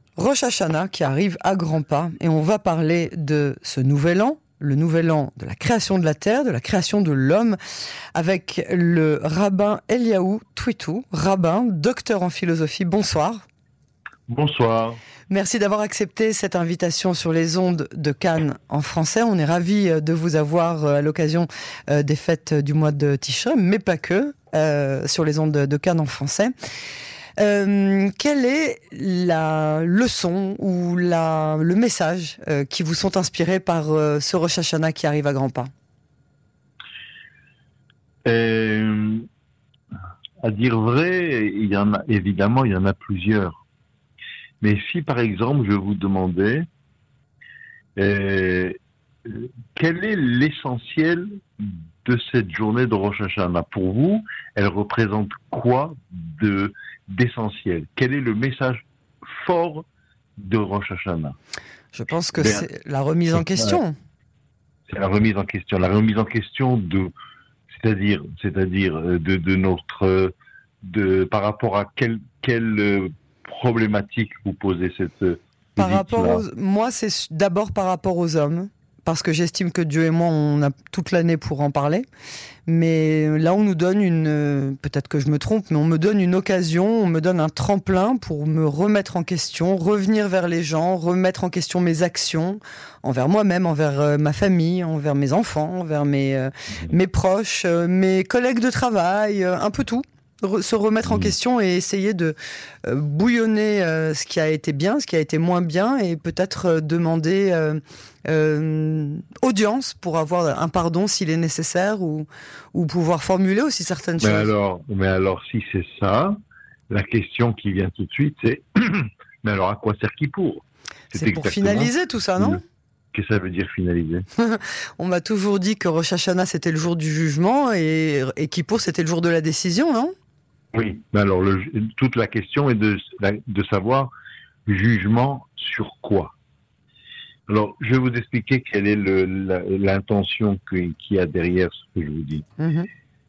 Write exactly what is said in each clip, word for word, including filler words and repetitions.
Rosh Hashanah qui arrive à grands pas et on va parler de ce nouvel an, le nouvel an de la création de la terre, de la création de l'homme, avec le rabbin Eliaou Twitou, rabbin, docteur en philosophie. Bonsoir. Bonsoir. Merci d'avoir accepté cette invitation sur les ondes de Cannes en français. On est ravis de vous avoir à l'occasion des fêtes du mois de Tishrei, mais pas que, euh, sur les ondes de Cannes en français. Euh, quelle est la leçon ou la, le message euh, qui vous sont inspirés par euh, ce Rosh Hashanah qui arrive à grands pas? Euh, à dire vrai, il y en a, évidemment, il y en a plusieurs. Mais si, par exemple, je vous demandais euh, quel est l'essentiel de cette journée de Rosh Hashanah? Pour vous, elle représente quoi de, d'essentiel? Quel est le message fort de Rosh Hashanah? Je pense que Ben, c'est la remise en question. C'est la remise en question. La remise en question de, c'est-à-dire, c'est-à-dire de, de notre, de, par rapport à quelle, quelle problématique vous posez cette, Par rapport aux, moi, c'est d'abord par rapport aux hommes, parce que j'estime que Dieu et moi, on a toute l'année pour en parler. Mais là, on nous donne une, peut-être que je me trompe, mais on me donne une occasion, on me donne un tremplin pour me remettre en question, revenir vers les gens, remettre en question mes actions, envers moi-même, envers ma famille, envers mes enfants, envers mes, euh, mes proches, euh, mes collègues de travail, euh, un peu tout. Se remettre en question et essayer de euh, bouillonner euh, ce qui a été bien, ce qui a été moins bien, et peut-être euh, demander euh, euh, audience pour avoir un pardon s'il est nécessaire, ou, ou pouvoir formuler aussi certaines mais choses. Alors, mais alors, si c'est ça, la question qui vient tout de suite, c'est mais alors à quoi sert Kippour? C'est, c'est pour finaliser tout ça, non? Qu'est-ce que ça veut dire finaliser? On m'a toujours dit que Rosh Hashanah c'était le jour du jugement et, et Kippour c'était le jour de la décision, non? Oui, mais alors le, toute la question est de, de savoir jugement sur quoi. Alors, je vais vous expliquer quelle est le, la, l'intention qu'il y a derrière ce que je vous dis. Mm-hmm.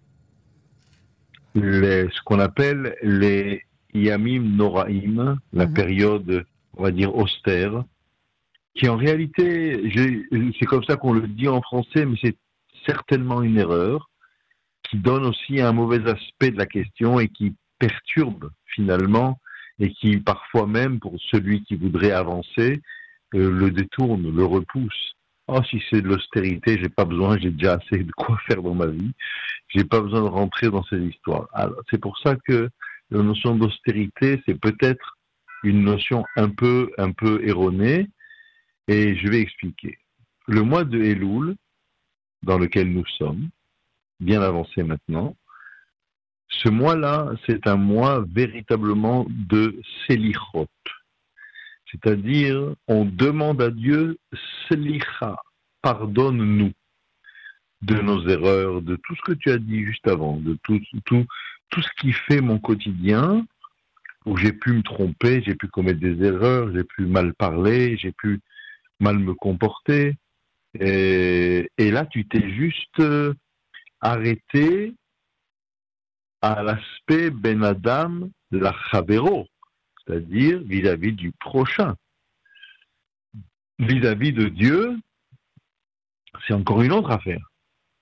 Les, ce qu'on appelle les Yamim Noraim, la mm-hmm. période, on va dire, austère, qui en réalité, j'ai, c'est comme ça qu'on le dit en français, mais c'est certainement une erreur, qui donne aussi un mauvais aspect de la question et qui perturbe finalement, et qui parfois même, pour celui qui voudrait avancer, euh, le détourne, le repousse. Oh, si c'est de l'austérité, j'ai pas besoin, j'ai déjà assez de quoi faire dans ma vie, j'ai pas besoin de rentrer dans ces histoires. Alors, c'est pour ça que la notion d'austérité, c'est peut-être une notion un peu, un peu erronée, et je vais expliquer. Le mois de Elul, dans lequel nous sommes, bien avancé maintenant, ce mois-là, c'est un mois véritablement de Selichot. C'est-à-dire, on demande à Dieu, Selicha, pardonne-nous de nos erreurs, de tout ce que tu as dit juste avant, de tout, tout, tout ce qui fait mon quotidien, où j'ai pu me tromper, j'ai pu commettre des erreurs, j'ai pu mal parler, j'ai pu mal me comporter. Et, et là, tu t'es juste arrêté à l'aspect Ben Adam la Chavero, c'est-à-dire vis-à-vis du prochain. Vis-à-vis de Dieu, c'est encore une autre affaire.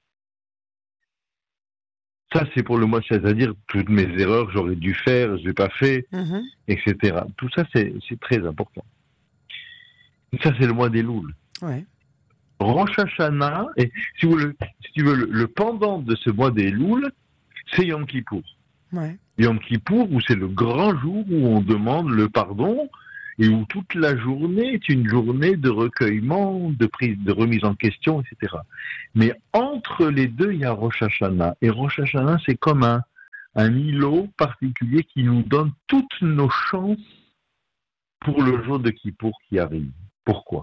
Ça, c'est pour le mois, c'est-à-dire toutes mes erreurs, j'aurais dû faire, je n'ai pas fait, mm-hmm. et cetera. Tout ça, c'est, c'est très important. Et ça, c'est le mois des Louls. Ouais. Rosh Hashanah, et si, vous le, si tu veux, le, le pendant de ce mois des Louls, c'est Yom Kippour. Ouais. Yom Kippour, où c'est le grand jour où on demande le pardon et où toute la journée est une journée de recueillement, de prise, de remise en question, et cetera. Mais entre les deux, il y a Rosh Hashanah. Et Rosh Hashanah, c'est comme un, un îlot particulier qui nous donne toutes nos chances pour le jour de Kippour qui arrive. Pourquoi?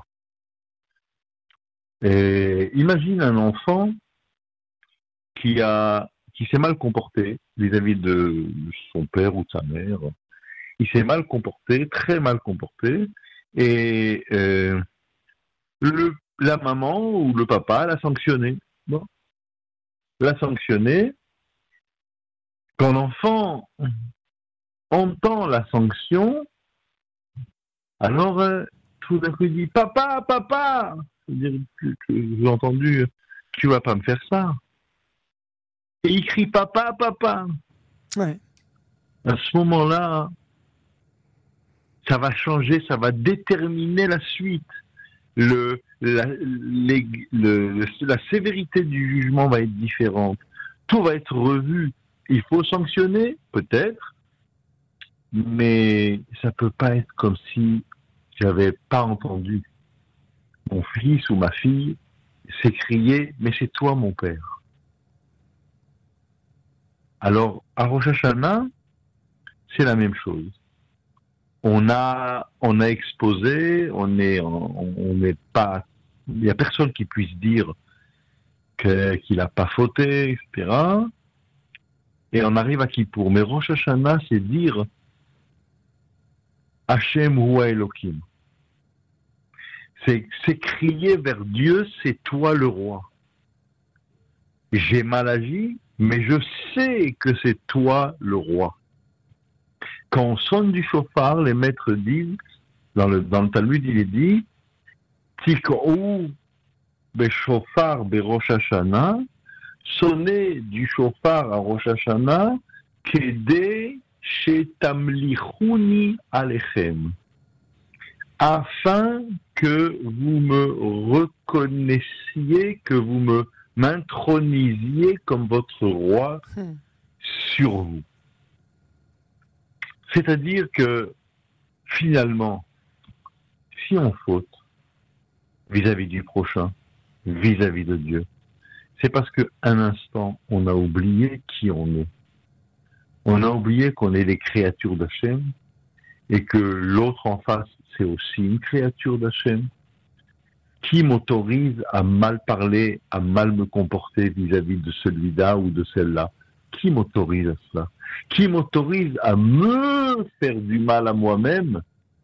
Et imagine un enfant qui a qui s'est mal comporté vis-à-vis de son père ou de sa mère. Il s'est mal comporté, très mal comporté, et euh, le, la maman ou le papa l'a sanctionné. Bon. L'a sanctionné. Quand l'enfant entend la sanction, Alors, euh, tout d'un coup, il dit, papa, papa, c'est-à-dire que, que j'ai entendu, tu vas pas me faire ça. Et il crie, papa, papa. Ouais. À ce moment-là, ça va changer, ça va déterminer la suite. Le, la, les, le, la sévérité du jugement va être différente. Tout va être revu. Il faut sanctionner, peut-être, mais ça peut pas être comme si j'avais pas entendu mon fils ou ma fille s'écrier « mais c'est toi mon père ». Alors, à Rosh Hashanah, c'est la même chose. On a, on a exposé, on est, on n'est pas, il n'y a personne qui puisse dire que, qu'il n'a pas fauté, et cetera. Et on arrive à Kippour. Mais Rosh Hashanah, c'est dire Hachem Hua Elohim. C'est, c'est crier vers Dieu, c'est toi le roi. J'ai mal agi, mais je sais que c'est toi le roi. Quand on sonne du chauffard, les maîtres disent, dans le, dans le Talmud, il est dit, Tik'ou beshofar berosh Hashanah, sonner du chauffard à Rosh Hashanah, kedé shetamlichuni alechem, afin que vous me reconnaissiez, que vous me m'intronisiez comme votre roi hmm. sur vous. C'est-à-dire que, finalement, si on faute vis-à-vis du prochain, vis-à-vis de Dieu, c'est parce qu'un instant, on a oublié qui on est. On a oublié qu'on est les créatures d'Hachem et que l'autre en face, c'est aussi une créature d'Hachem. Qui m'autorise à mal parler, à mal me comporter vis-à-vis de celui-là ou de celle-là? Qui m'autorise à cela? Qui m'autorise à me faire du mal à moi-même?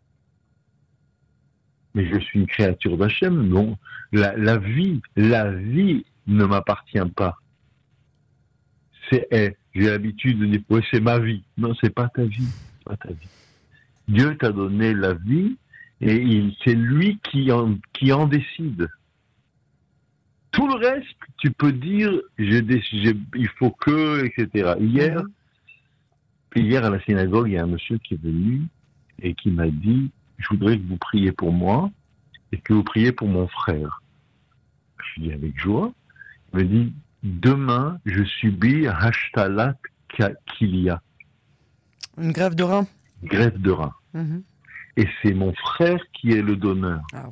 Mais je suis une créature d'Hachem, non. La, la vie, la vie ne m'appartient pas. C'est, eh, j'ai l'habitude de dire, oui, c'est ma vie. Non, c'est pas ta vie, c'est pas ta vie. Dieu t'a donné la vie et il, c'est lui qui en, qui en décide. Tout le reste, tu peux dire, j'ai, j'ai, il faut que, et cetera. Hier, mm-hmm. hier à la synagogue, il y a un monsieur qui est venu et qui m'a dit, je voudrais que vous priez pour moi et que vous priez pour mon frère. Je lui dis avec joie. Il me dit, demain, je subis hashtalat kilia. Une greffe de rein. Greffe de rein. Mm-hmm. Et c'est mon frère qui est le donneur. Ah,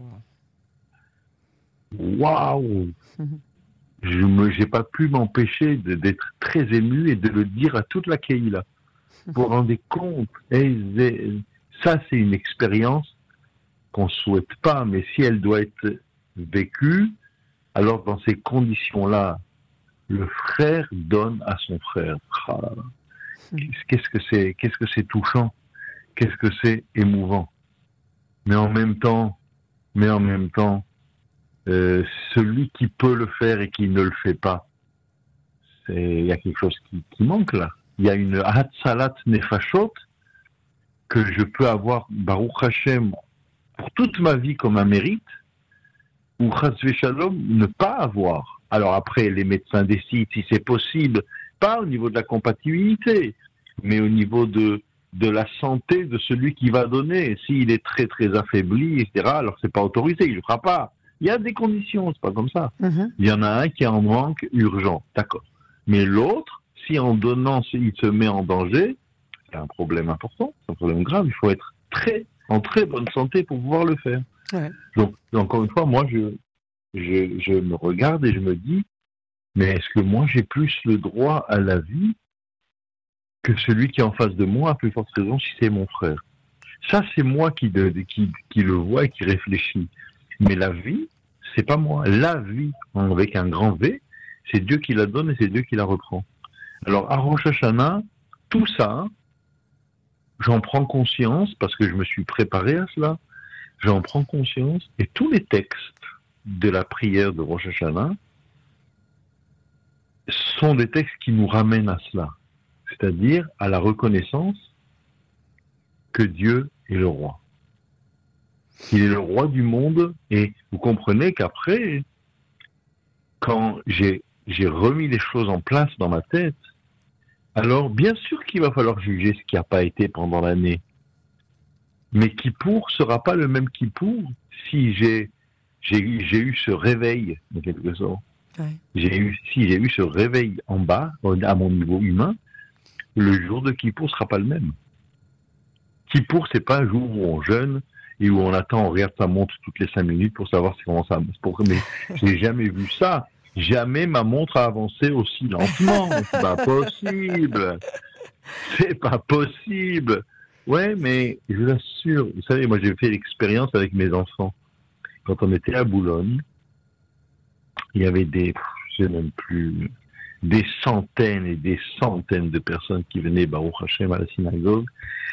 waouh wow. Mm-hmm. Je me, j'ai pas pu m'empêcher de, d'être très ému et de le dire à toute la Keïla. Vous vous rendez compte? Et, ça, c'est une expérience qu'on ne souhaite pas, mais si elle doit être vécue, alors dans ces conditions-là, le frère donne à son frère. Ah, qu'est-ce que c'est, qu'est-ce que c'est touchant, qu'est-ce que c'est émouvant. Mais en même temps, mais en même temps, euh, celui qui peut le faire et qui ne le fait pas, c'est, il y a quelque chose qui, qui manque là. Il y a une hatsalat nefashot que je peux avoir, Baruch Hashem, pour toute ma vie comme un mérite, ou Chas v'Shalom, ne pas avoir. Alors après, les médecins décident si c'est possible, pas au niveau de la compatibilité, mais au niveau de, de la santé de celui qui va donner. S'il est très très affaibli, et cetera, alors c'est pas autorisé, il ne le fera pas. Il y a des conditions, c'est pas comme ça. Mm-hmm. Il y en a un qui est en manque urgent, d'accord. Mais l'autre, si en donnant, il se met en danger, c'est un problème important, c'est un problème grave, il faut être très, en très bonne santé pour pouvoir le faire. Ouais. Donc, encore une fois, moi, je, je, je me regarde et je me dis, mais est-ce que moi, j'ai plus le droit à la vie que celui qui est en face de moi, à plus forte raison, si c'est mon frère? Ça, c'est moi qui, de, qui, qui le vois et qui réfléchit. Mais la vie, c'est pas moi. La vie, avec un grand V, c'est Dieu qui la donne et c'est Dieu qui la reprend. Alors, à Rosh Hashanah, tout ça, j'en prends conscience parce que je me suis préparé à cela. J'en prends conscience et tous les textes de la prière de Rosh Hashanah sont des textes qui nous ramènent à cela, c'est-à-dire à la reconnaissance que Dieu est le roi. qu'il est le roi du monde. Et vous comprenez qu'après, quand j'ai, j'ai remis les choses en place dans ma tête, alors bien sûr qu'il va falloir juger ce qui n'a pas été pendant l'année. Mais Kippour ne sera pas le même Kippour si j'ai, j'ai, j'ai eu ce réveil, en quelque sorte. Ouais. J'ai eu, si j'ai eu ce réveil en bas, à mon niveau humain, le jour de Kippour ne sera pas le même. Kippour, c'est pas un jour où on jeûne et où on attend, on regarde sa montre toutes les cinq minutes pour savoir comment ça avance. Mais j'ai jamais vu ça. Jamais ma montre a avancé aussi lentement. C'est pas possible. C'est pas possible. Ouais, mais je vous assure, vous savez, moi j'ai fait l'expérience avec mes enfants. Quand on était à Boulogne, il y avait des, je sais même plus, des centaines et des centaines de personnes qui venaient, Baruch Hashem, à la synagogue.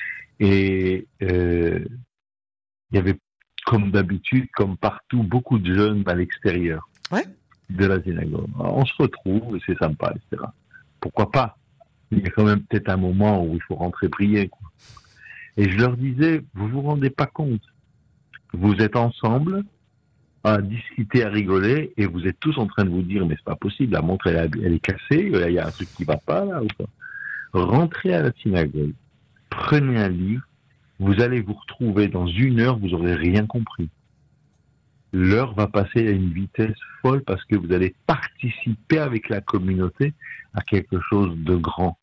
Et euh, il y avait, comme d'habitude, comme partout, beaucoup de jeunes à l'extérieur ouais. de la synagogue. Alors, on se retrouve, et c'est sympa, et cetera. Pourquoi pas? Il y a quand même peut-être un moment où il faut rentrer prier, quoi. Et je leur disais, vous vous rendez pas compte. Vous êtes ensemble à discuter, à rigoler, et vous êtes tous en train de vous dire, mais c'est pas possible, la montre, elle, elle est cassée, il y a un truc qui va pas, là, ou pas. Rentrez à la synagogue, prenez un livre, vous allez vous retrouver dans une heure, vous aurez rien compris. L'heure va passer à une vitesse folle parce que vous allez participer avec la communauté à quelque chose de grand.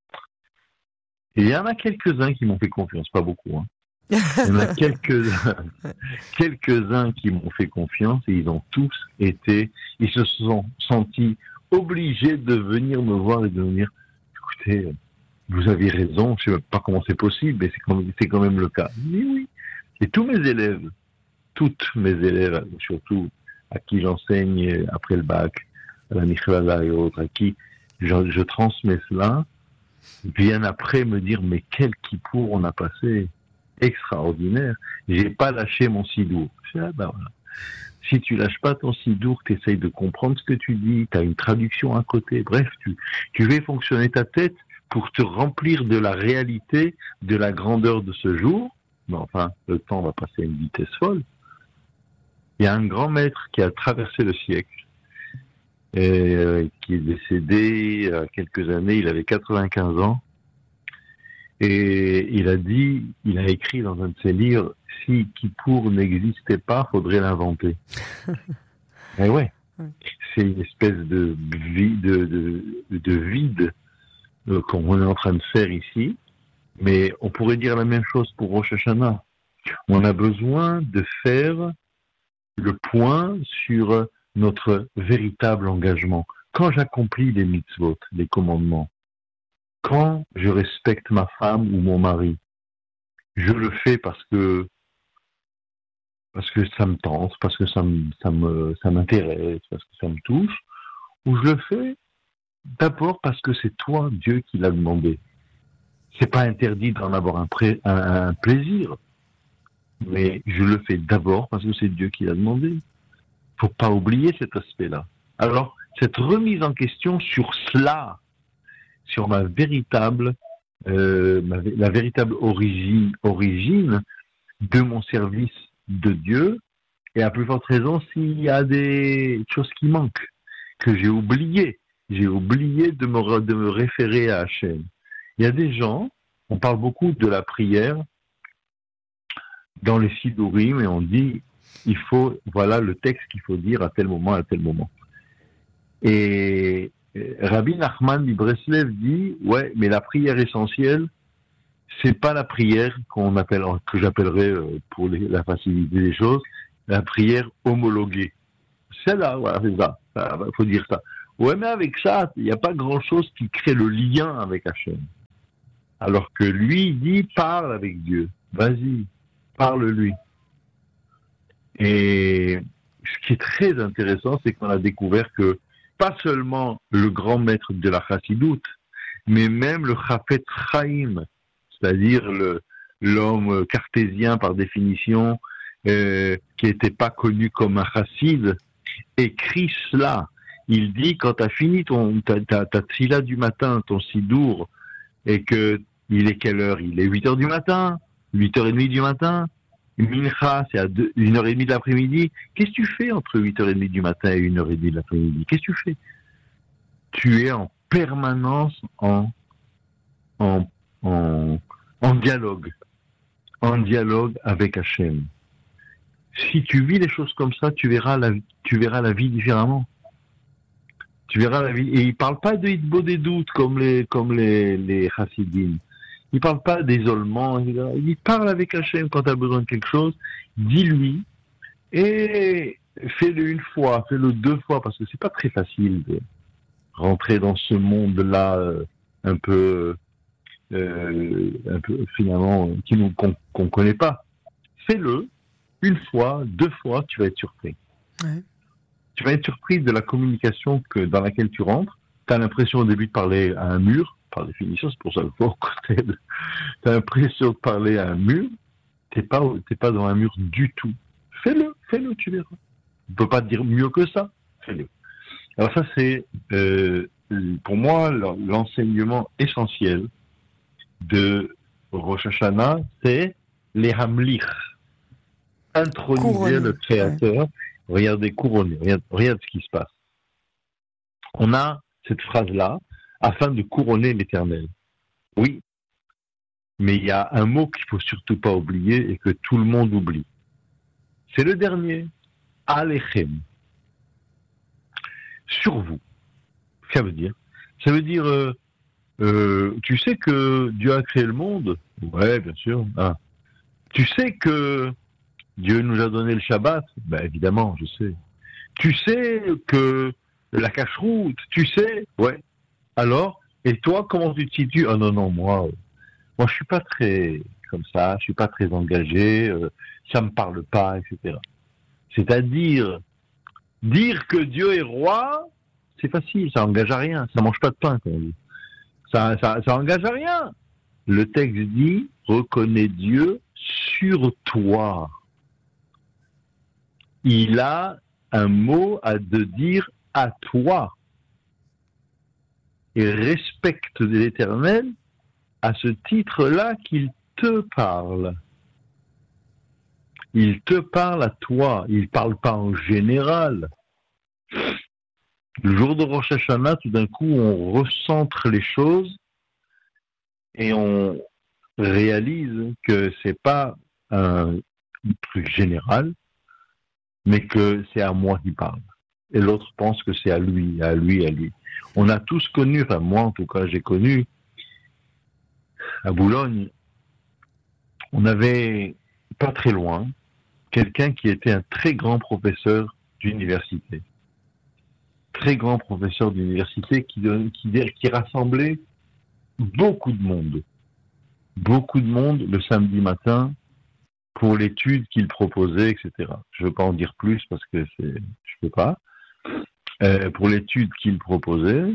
Et il y en a quelques-uns qui m'ont fait confiance, pas beaucoup, hein. Il y en a quelques-uns, quelques-uns qui m'ont fait confiance et ils ont tous été, ils se sont sentis obligés de venir me voir et de me dire, écoutez, vous avez raison, je ne sais pas comment c'est possible, mais c'est quand, même, c'est quand même le cas. Oui, oui. Et tous mes élèves, toutes mes élèves, surtout à qui j'enseigne après le bac, à la Michelada et autres, à qui je, je transmets cela, viennent après me dire, mais quel kippour on a passé, extraordinaire. J'ai pas lâché mon sidour. Je dis, ah ben voilà. Si tu lâches pas ton sidour, tu essayes de comprendre ce que tu dis, tu as une traduction à côté, bref, tu, tu fais fonctionner ta tête pour te remplir de la réalité, de la grandeur de ce jour. Mais enfin, le temps va passer à une vitesse folle. Il y a un grand maître qui a traversé le siècle et euh, qui est décédé il y a quelques années, il avait quatre-vingt-quinze ans. Et il a dit, il a écrit dans un de ses livres, si Kippour n'existait pas, faudrait l'inventer. Et ouais, c'est une espèce de vide, de, de, de vide euh, qu'on est en train de faire ici. Mais on pourrait dire la même chose pour Rosh Hashanah. On a besoin de faire le point sur notre véritable engagement. Quand j'accomplis les mitzvot, les commandements, quand je respecte ma femme ou mon mari, je le fais parce que parce que ça me tente, parce que ça me, ça me, ça m'intéresse, parce que ça me touche, ou je le fais d'abord parce que c'est toi, Dieu, qui l'a demandé. C'est pas interdit d'en avoir un, pré, un, un plaisir, mais je le fais d'abord parce que c'est Dieu qui l'a demandé. Faut pas oublier cet aspect-là. Alors, cette remise en question sur cela, sur ma véritable, euh, ma, la véritable origine, origine de mon service de Dieu, et à plus forte raison s'il y a des choses qui manquent, que j'ai oublié. J'ai oublié de me, de me référer à Hachem. Il y a des gens, on parle beaucoup de la prière dans les Sidourim, et on dit, il faut, voilà le texte qu'il faut dire à tel moment, à tel moment. Et Rabbi Nachman Breslev dit, ouais, mais la prière essentielle, c'est pas la prière qu'on appelle, que j'appellerais pour les, la facilité des choses, la prière homologuée. Celle-là, voilà, c'est ça. Il faut dire ça. Ouais, mais avec ça, il n'y a pas grand-chose qui crée le lien avec Hachem. Alors que lui, il dit, parle avec Dieu. Vas-y, parle-lui. Et ce qui est très intéressant, c'est qu'on a découvert que pas seulement le grand maître de la Chassidoute, mais même le Chafetz Chaim, c'est-à-dire le, l'homme cartésien par définition, euh, qui n'était pas connu comme un chassid, écrit cela. Il dit, quand tu as fini ton, ta, ta, ta tfila du matin, ton sidour, et que il est quelle heure? Il est huit heures du matin, huit heures trente du matin. Mincha, c'est à deux, une heure et demie de l'après-midi. Qu'est-ce que tu fais entre huit heures trente du matin et une heure et demie de l'après-midi? Qu'est-ce que tu fais? Tu es en permanence en, en, en, en dialogue. En dialogue avec Hachem. Si tu vis les choses comme ça, tu verras la, tu verras la vie différemment. Tu verras la vie. Et il parle pas de hitbo des doutes comme les, comme les, les chassidim. Il parle pas d'isolement. Il parle avec Hachem quand tu as besoin de quelque chose. Dis-lui. Et fais-le une fois, fais-le deux fois, parce que c'est pas très facile de rentrer dans ce monde-là, euh, un peu, euh, un peu, finalement, qui nous, qu'on, qu'on connaît pas. Fais-le. Une fois, deux fois, tu vas être surpris. Ouais. Tu vas être surpris de la communication que, dans laquelle tu rentres. Tu as l'impression au début de parler à un mur, par définition, c'est pour ça qu'il faut côté de... Tu as l'impression de parler à un mur, tu n'es pas, t'es pas dans un mur du tout. Fais-le, fais-le, tu verras. On ne peut pas te dire mieux que ça, fais-le. Alors ça, c'est, euh, pour moi, l'enseignement essentiel de Rosh Hashanah, c'est les hamlich. Introniser couronner, le Créateur, ouais. Regardez, couronner, regarde, regarde ce qui se passe. On a cette phrase-là, afin de couronner l'Éternel. Oui, mais il y a un mot qu'il ne faut surtout pas oublier et que tout le monde oublie. C'est le dernier, Alechem. Sur vous. Ça veut dire, ça veut dire, euh, euh, tu sais que Dieu a créé le monde? Ouais, bien sûr. Ah. Tu sais que Dieu nous a donné le Shabbat? Ben évidemment, je sais. Tu sais que la cache-route, tu sais? Ouais. Alors, et toi, comment tu te situes? Ah non, non, moi, euh, moi je suis pas très comme ça, je suis pas très engagé, euh, ça me parle pas, et cetera. C'est-à-dire, dire que Dieu est roi, c'est facile, ça engage à rien, ça mange pas de pain, comme on dit. Ça, ça, ça engage à rien. Le texte dit, reconnais Dieu sur toi. Il a un mot à te dire à toi. Et respecte l'Éternel à ce titre-là qu'il te parle. Il te parle à toi, il ne parle pas en général. Le jour de Rosh Hashanah, tout d'un coup, on recentre les choses et on réalise que c'est pas un truc général, mais que c'est à moi qui parle. Et l'autre pense que c'est à lui, à lui, à lui. On a tous connu, enfin moi en tout cas j'ai connu, à Boulogne, on avait pas très loin quelqu'un qui était un très grand professeur d'université. Très grand professeur d'université qui, qui, qui rassemblait beaucoup de monde. Beaucoup de monde le samedi matin pour l'étude qu'il proposait, et cetera. Je ne veux pas en dire plus parce que c'est, je peux pas. Euh, pour l'étude qu'il proposait,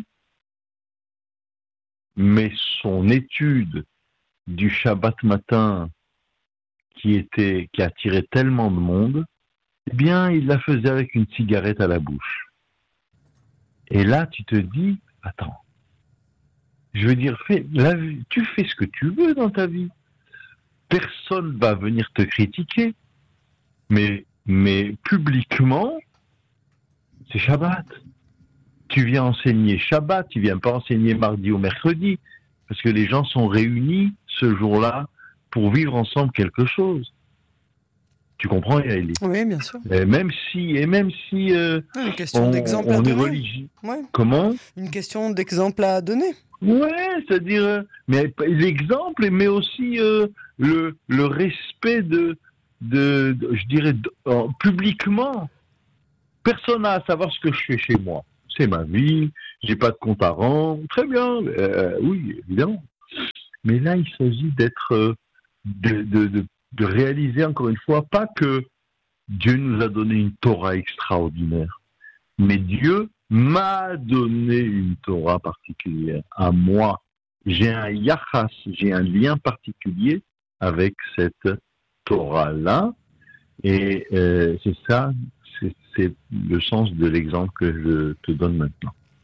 mais son étude du Shabbat matin qui était, qui attirait tellement de monde, eh bien, il la faisait avec une cigarette à la bouche. Et là, tu te dis, attends, je veux dire, fais, la, tu fais ce que tu veux dans ta vie. Personne va venir te critiquer, mais, mais publiquement, c'est Shabbat. Tu viens enseigner Shabbat, tu viens pas enseigner mardi ou mercredi, parce que les gens sont réunis ce jour-là pour vivre ensemble quelque chose. Tu comprends, Yaeli? Oui, bien sûr. Et même si, et même si euh, une question on, d'exemple on à est donner. religieux. Ouais. Comment? Une question d'exemple à donner. Ouais, c'est-à-dire, mais l'exemple, mais aussi euh, le, le respect de, de, de je dirais, de, euh, publiquement. Personne n'a à savoir ce que je fais chez moi. C'est ma vie, j'ai pas de compte à rendre. Très bien, euh, oui, évidemment. Mais là, il s'agit d'être, euh, de, de, de, de réaliser encore une fois, pas que Dieu nous a donné une Torah extraordinaire, mais Dieu m'a donné une Torah particulière à moi. J'ai un yachas, j'ai un lien particulier avec cette Torah-là, et euh, c'est ça, c'est, c'est le sens de l'exemple que je te donne maintenant.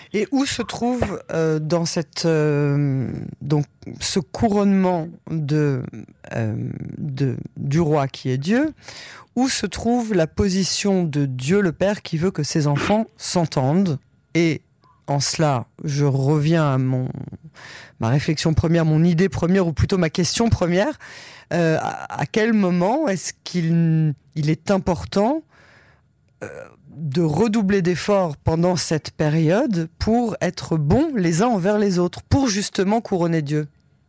Et où se trouve euh, dans cette euh, donc ce couronnement de, euh, de du roi qui est Dieu, où se trouve la position de Dieu le Père qui veut que ses enfants s'entendent? Et en cela, je reviens à mon ma réflexion première, mon idée première, ou plutôt ma question première. Euh, à, à quel moment est-ce qu'il il est important euh, de redoubler d'efforts pendant cette période pour être bons les uns envers les autres, pour justement couronner Dieu?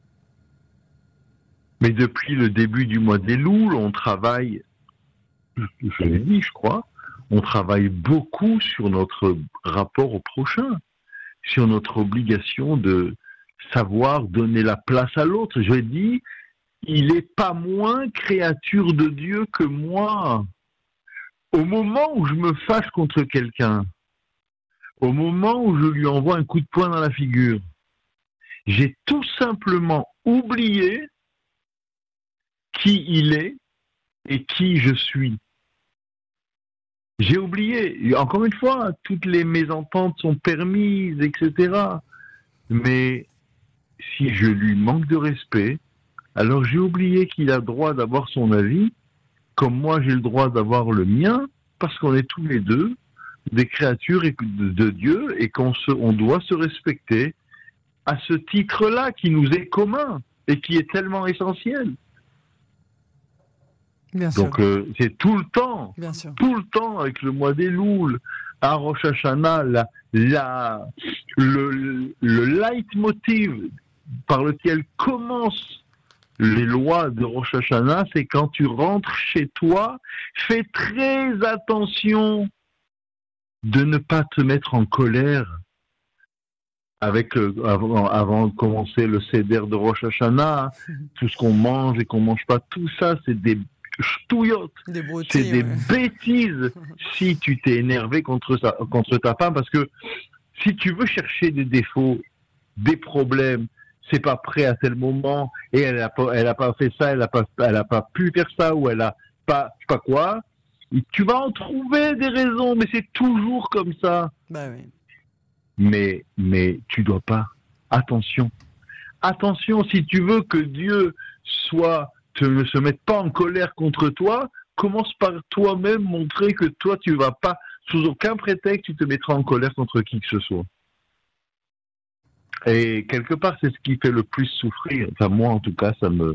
Mais depuis le début du mois d'Elul, on travaille, je l'ai dit, je crois, on travaille beaucoup sur notre rapport au prochain, sur notre obligation de savoir donner la place à l'autre. Je dis, il n'est pas moins créature de Dieu que moi. Au moment où je me fâche contre quelqu'un, au moment où je lui envoie un coup de poing dans la figure, j'ai tout simplement oublié qui il est et qui je suis. J'ai oublié. Encore une fois, toutes les mésententes sont permises, et cetera. Mais si je lui manque de respect, alors j'ai oublié qu'il a le droit d'avoir son avis, comme moi j'ai le droit d'avoir le mien, parce qu'on est tous les deux des créatures de Dieu et qu'on se, on doit se respecter à ce titre-là qui nous est commun et qui est tellement essentiel. Bien sûr. Donc euh, c'est tout le temps, Bien sûr. tout le temps avec le mois d'Elul, à Rosh Hashanah, la, la, le, le leitmotiv par lequel commencent les lois de Rosh Hashanah, c'est quand tu rentres chez toi, fais très attention de ne pas te mettre en colère avec euh, avant, avant de commencer le seder de Rosh Hashanah, tout ce qu'on mange et qu'on mange pas, tout ça c'est des ch'touillottes, c'est des ouais. bêtises si tu t'es énervé contre, sa, contre ta femme, parce que si tu veux chercher des défauts, des problèmes, c'est pas prêt à tel moment, et elle a pas, elle a pas fait ça, elle a pas, elle a pas pu faire ça, ou elle a pas, je sais pas quoi, et tu vas en trouver des raisons, mais c'est toujours comme ça. Bah oui. Mais, mais tu dois pas. Attention. Attention, si tu veux que Dieu soit, te, ne se mette pas en colère contre toi, commence par toi-même montrer que toi, tu vas pas, sous aucun prétexte, tu te mettras en colère contre qui que ce soit. Et quelque part, c'est ce qui fait le plus souffrir. Enfin, moi, en tout cas, ça me,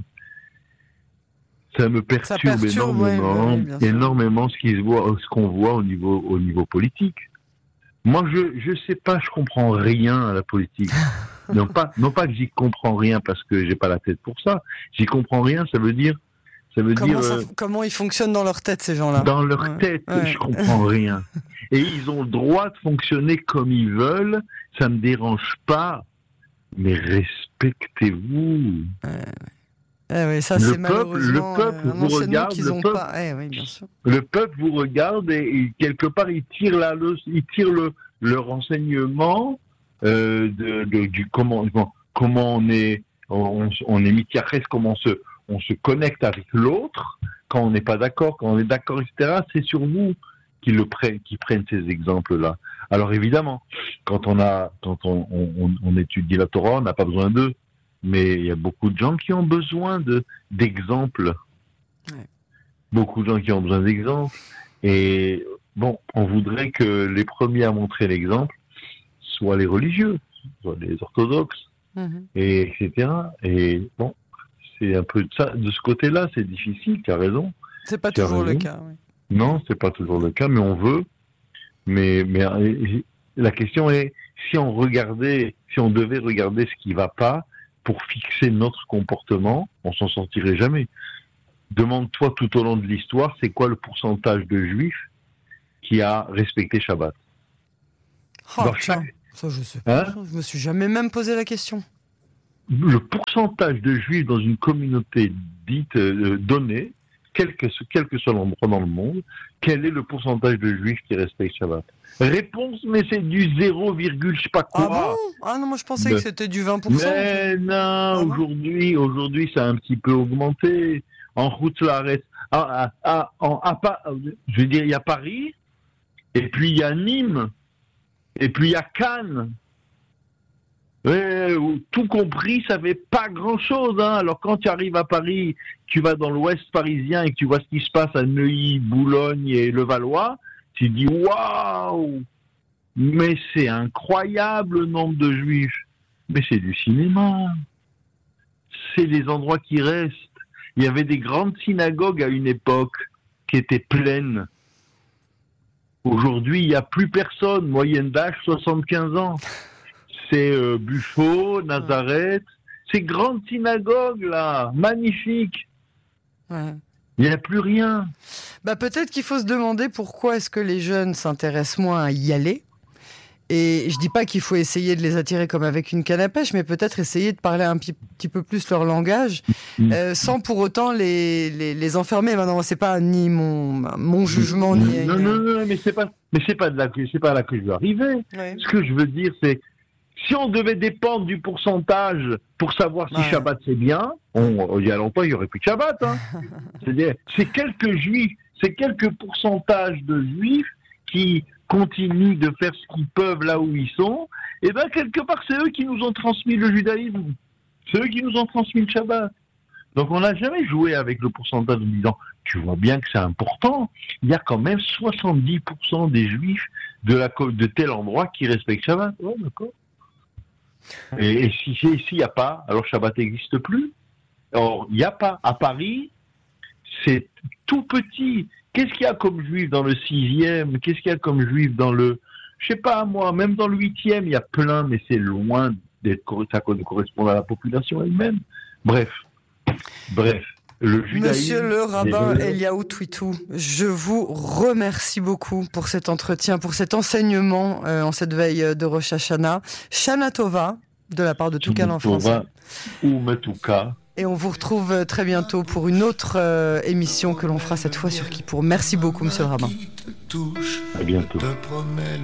ça me perturbe, ça perturbe énormément, ouais, ouais, énormément ce qui se voit, ce qu'on voit au niveau, au niveau politique. Moi, je, je sais pas, je comprends rien à la politique. non pas, non pas que j'y comprends rien parce que j'ai pas la tête pour ça. J'y comprends rien, ça veut dire, ça veut comment dire. Ça, euh, comment ils fonctionnent dans leur tête, ces gens-là? Dans leur ouais. tête, ouais. je comprends rien. Et ils ont le droit de fonctionner comme ils veulent. Ça me dérange pas. Mais respectez-vous. Ouais. Eh oui, ça, le, c'est peuple, le peuple vous regarde, le peuple, pas... eh oui, bien sûr. le peuple vous regarde et, et quelque part il tire la, le, il tire le, le renseignement euh, de, de, du comment, comment on est, on, on est mityaches, comment on se, on se connecte avec l'autre quand on n'est pas d'accord, quand on est d'accord, et cetera. C'est sur vous qu'ils le prennent, qu'ils prennent ces exemples-là. Alors évidemment, quand on a, quand on, on, on étudie la Torah, on n'a pas besoin d'eux. Mais il y a beaucoup de gens qui ont besoin de, d'exemples. Ouais. Beaucoup de gens qui ont besoin d'exemples. Et bon, on voudrait que les premiers à montrer l'exemple soient les religieux, soient les orthodoxes, mm-hmm. et etc. Et bon, c'est un peu de ça. De ce côté-là, c'est difficile, tu as raison. C'est pas toujours raison. Le cas, oui. Non, c'est pas toujours le cas, mais on veut. Mais, mais la question est, si on regardait, si on devait regarder ce qui va pas, pour fixer notre comportement, on s'en sortirait jamais. Demande-toi tout au long de l'histoire, c'est quoi le pourcentage de juifs qui a respecté Shabbat? Oh, Dans chaque... Ça, je sais pas. Hein? Je me suis jamais même posé la question. Le pourcentage de juifs dans une communauté dite euh, donnée, quel que, quel que soit l'endroit dans le monde, quel est le pourcentage de juifs qui respectent Shabbat? Réponse, mais c'est du zéro, je sais pas quoi. Ah bon? Ah non, moi je pensais mais, que c'était du vingt pour cent. Mais non, ah aujourd'hui, non aujourd'hui, ça a un petit peu augmenté. En route, là, reste. Ah, ah, ah, ah, pas, je veux dire, il y a Paris, et puis il y a Nîmes. Et puis il y a Cannes. Ouais, tout compris, ça fait pas grand-chose. Hein. Alors quand tu arrives à Paris, tu vas dans l'ouest parisien et que tu vois ce qui se passe à Neuilly, Boulogne et Levallois, tu te dis waouh, mais c'est incroyable le nombre de juifs. Mais c'est du cinéma. C'est les endroits qui restent. Il y avait des grandes synagogues à une époque qui étaient pleines. Aujourd'hui, il n'y a plus personne. Moyenne d'âge, soixante-quinze ans. C'est euh, Buffo, Nazareth. Ces grandes synagogues, là, magnifiques. Ouais. Il n'y a plus rien. Bah, peut-être qu'il faut se demander pourquoi est-ce que les jeunes s'intéressent moins à y aller. Et je dis pas qu'il faut essayer de les attirer comme avec une canne à pêche, mais peut-être essayer de parler un petit, petit peu plus leur langage, mmh. euh, sans pour autant les, les, les enfermer. Maintenant, c'est pas ni mon, mon jugement, ni... Non, non, non, mais c'est pas, mais c'est pas de là que, c'est pas là que je veux arriver. Ouais. Ce que je veux dire, c'est, si on devait dépendre du pourcentage pour savoir si ouais. Shabbat c'est bien, on, il y a longtemps, il y aurait plus de Shabbat, hein. C'est-à-dire, c'est quelques juifs, c'est quelques pourcentages de juifs qui continuent de faire ce qu'ils peuvent là où ils sont, et bien quelque part c'est eux qui nous ont transmis le judaïsme, c'est eux qui nous ont transmis le Shabbat. Donc on n'a jamais joué avec le pourcentage en disant, tu vois bien que c'est important, il y a quand même soixante-dix pour cent des juifs de, la, de tel endroit qui respectent Shabbat. Oh, d'accord. Et, et si s'il n'y a pas, alors Shabbat n'existe plus. Or, il n'y a pas. À Paris, c'est tout petit. Qu'est-ce qu'il y a comme juif dans le sixième? Qu'est-ce qu'il y a comme juif dans le... Je sais pas, moi, même dans le huitième, il y a plein, mais c'est loin d'être ça de correspondre à la population elle-même. Bref. Bref. Le Monsieur le rabbin Eliaou Twitou, je vous remercie beaucoup pour cet entretien, pour cet enseignement euh, en cette veille de Rosh Hashanah. Shana Tova, de la part de Toucan en français. Ou Metouka. Et on vous retrouve très bientôt pour une autre euh, émission que l'on fera cette fois sur Kippour. Merci beaucoup, monsieur le rabbin. À bientôt.